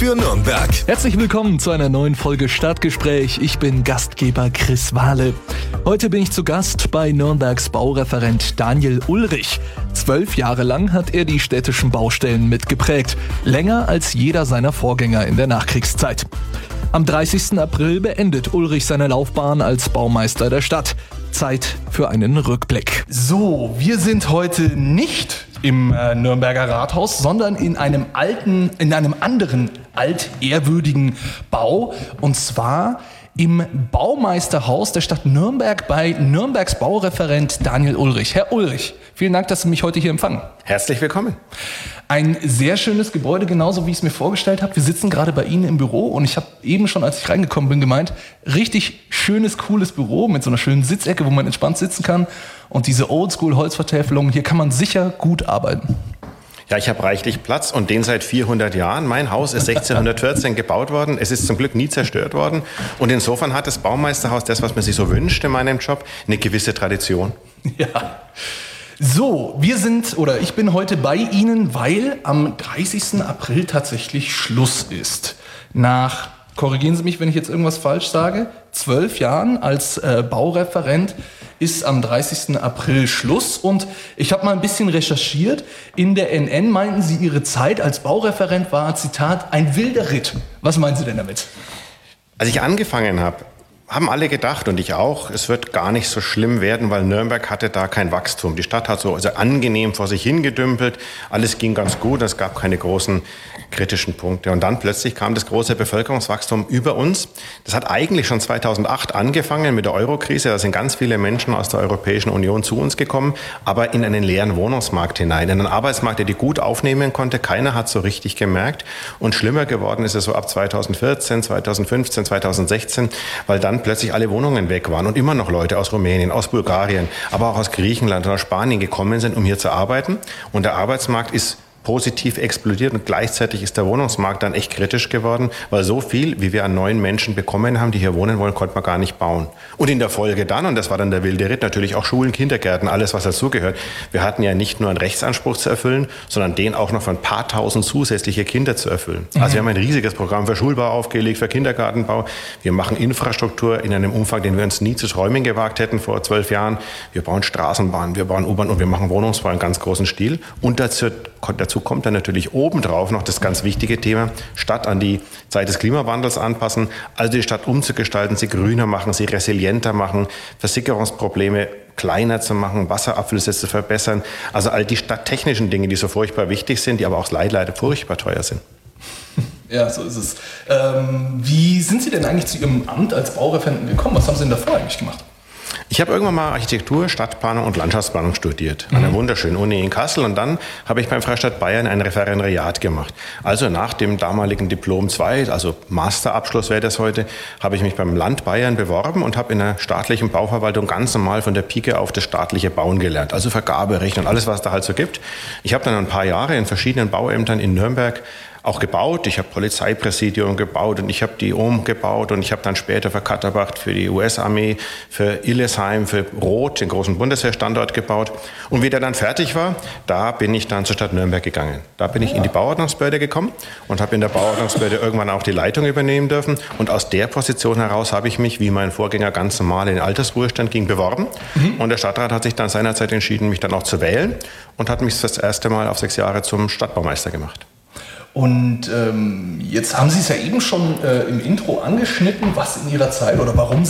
für Nürnberg. Herzlich willkommen zu einer neuen Folge Stadtgespräch. Ich bin Gastgeber Chris Wahle. Heute bin ich zu Gast bei Nürnbergs Baureferent Daniel Ulrich. 12 Jahre lang hat er die städtischen Baustellen mitgeprägt. Länger als jeder seiner Vorgänger in der Nachkriegszeit. Am 30. April beendet Ulrich seine Laufbahn als Baumeister der Stadt. Zeit für einen Rückblick. So, wir sind heute nicht im Nürnberger Rathaus, sondern in einem anderen altehrwürdigen Bau, und zwar im Baumeisterhaus der Stadt Nürnberg bei Nürnbergs Baureferent Daniel Ulrich. Herr Ulrich, vielen Dank, dass Sie mich heute hier empfangen. Herzlich willkommen. Ein sehr schönes Gebäude, genauso wie ich es mir vorgestellt habe. Wir sitzen gerade bei Ihnen im Büro und ich habe eben schon, als ich reingekommen bin, gemeint, richtig schönes, cooles Büro mit so einer schönen Sitzecke, wo man entspannt sitzen kann. Und diese Oldschool-Holzvertäfelung, hier kann man sicher gut arbeiten. Ja, ich habe reichlich Platz und den seit 400 Jahren. Mein Haus ist 1614 gebaut worden. Es ist zum Glück nie zerstört worden. Und insofern hat das Baumeisterhaus das, was man sich so wünscht in meinem Job, eine gewisse Tradition. Ja. So, ich bin heute bei Ihnen, weil am 30. April tatsächlich Schluss ist. Nach, korrigieren Sie mich, wenn ich jetzt irgendwas falsch sage, 12 Jahren als Baureferent ist am 30. April Schluss. Und ich habe mal ein bisschen recherchiert. In der NN meinten Sie, Ihre Zeit als Baureferent war, Zitat, ein wilder Ritt. Was meinen Sie denn damit? Als ich angefangen habe, haben alle gedacht, und ich auch, es wird gar nicht so schlimm werden, weil Nürnberg hatte da kein Wachstum. Die Stadt hat so angenehm vor sich hingedümpelt, alles ging ganz gut, es gab keine großen kritischen Punkte. Und dann plötzlich kam das große Bevölkerungswachstum über uns. Das hat eigentlich schon 2008 angefangen mit der Eurokrise. Da sind ganz viele Menschen aus der Europäischen Union zu uns gekommen, aber in einen leeren Wohnungsmarkt hinein, in einen Arbeitsmarkt, der die gut aufnehmen konnte. Keiner hat so richtig gemerkt. Und schlimmer geworden ist es so ab 2014, 2015, 2016, weil dann plötzlich alle Wohnungen weg waren und immer noch Leute aus Rumänien, aus Bulgarien, aber auch aus Griechenland oder Spanien gekommen sind, um hier zu arbeiten. Und der Arbeitsmarkt ist positiv explodiert und gleichzeitig ist der Wohnungsmarkt dann echt kritisch geworden, weil so viel, wie wir an neuen Menschen bekommen haben, die hier wohnen wollen, konnte man gar nicht bauen. Und in der Folge dann, und das war dann der wilde Ritt, natürlich auch Schulen, Kindergärten, alles was dazugehört. Wir hatten ja nicht nur einen Rechtsanspruch zu erfüllen, sondern den auch noch für ein paar tausend zusätzliche Kinder zu erfüllen. Also wir haben ein riesiges Programm für Schulbau aufgelegt, für Kindergartenbau. Wir machen Infrastruktur in einem Umfang, den wir uns nie zu träumen gewagt hätten vor 12 Jahren. Wir bauen Straßenbahnen, wir bauen U-Bahn und wir machen Wohnungsbau in ganz großen Stil. Und dazu kommt dann natürlich obendrauf noch das ganz wichtige Thema, Stadt an die Zeit des Klimawandels anpassen, also die Stadt umzugestalten, sie grüner machen, sie resilienter machen, Versickerungsprobleme kleiner zu machen, Wasserabflüsse zu verbessern. Also all die stadttechnischen Dinge, die so furchtbar wichtig sind, die aber auch leider furchtbar teuer sind. Ja, so ist es. Wie sind Sie denn eigentlich zu Ihrem Amt als Baureferenten gekommen? Was haben Sie denn davor eigentlich gemacht? Ich habe irgendwann mal Architektur, Stadtplanung und Landschaftsplanung studiert an der wunderschönen Uni in Kassel und dann habe ich beim Freistaat Bayern ein Referendariat gemacht. Also nach dem damaligen Diplom 2, also Masterabschluss wäre das heute, habe ich mich beim Land Bayern beworben und habe in der staatlichen Bauverwaltung ganz normal von der Pike auf das staatliche Bauen gelernt. Also Vergaberecht und alles, was es da halt so gibt. Ich habe dann ein paar Jahre in verschiedenen Bauämtern in Nürnberg auch gebaut. Ich habe Polizeipräsidium gebaut und ich habe die OM gebaut und ich habe dann später für Katterbach, für die US-Armee, für Illesheim, für Roth, den großen Bundeswehrstandort gebaut. Und wie der dann fertig war, da bin ich dann zur Stadt Nürnberg gegangen. Da bin ich in die Bauordnungsbehörde gekommen und habe in der Bauordnungsbehörde irgendwann auch die Leitung übernehmen dürfen. Und aus der Position heraus habe ich mich, wie mein Vorgänger ganz normal in den Altersruhestand ging, beworben. Und der Stadtrat hat sich dann seinerzeit entschieden, mich dann auch zu wählen und hat mich das erste Mal auf 6 Jahre zum Stadtbaumeister gemacht. Und jetzt haben Sie es ja eben schon im Intro angeschnitten, was in Ihrer Zeit oder warum